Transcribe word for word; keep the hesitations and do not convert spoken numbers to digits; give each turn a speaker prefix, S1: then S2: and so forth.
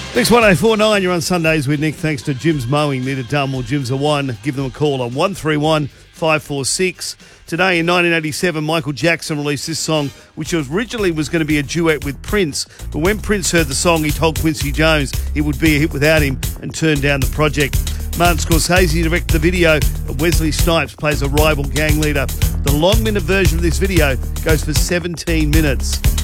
S1: Next one eight four nine, you're on Sundays with Nick. Thanks to Jim's Mowing. Need a Dumb or Jim's a One. Give them a call on one three one, five four six. Today in nineteen eighty-seven, Michael Jackson released this song, which originally was going to be a duet with Prince. But when Prince heard the song, he told Quincy Jones it would be a hit without him and turned down the project. Martin Scorsese directed the video, and Wesley Snipes plays a rival gang leader. The long-minute version of this video goes for seventeen minutes.